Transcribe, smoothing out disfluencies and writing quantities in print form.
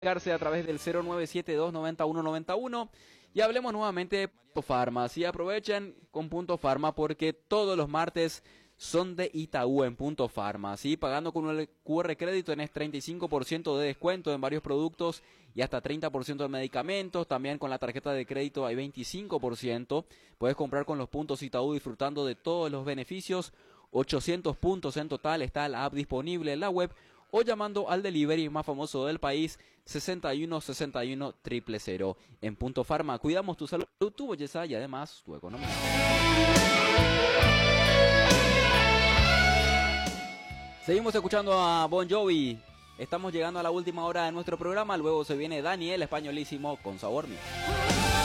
a través del 0972-9191 y hablemos nuevamente de Punto Farma. Así aprovechen con Punto Farma porque todos los martes son de Itaú en Punto Farma. ¿Sí? Pagando con un QR crédito tenés 35% de descuento en varios productos y hasta 30% en medicamentos. También con la tarjeta de crédito hay 25%. Puedes comprar con los puntos Itaú disfrutando de todos los beneficios. 800 puntos en total, está la app disponible en la web o llamando al delivery más famoso del país, 61 61 000. En Punto Farma cuidamos tu salud, tu belleza y además tu economía. Seguimos escuchando a Bon Jovi. Estamos llegando a la última hora de nuestro programa. Luego se viene Daniel Españolísimo con Sabor Mío.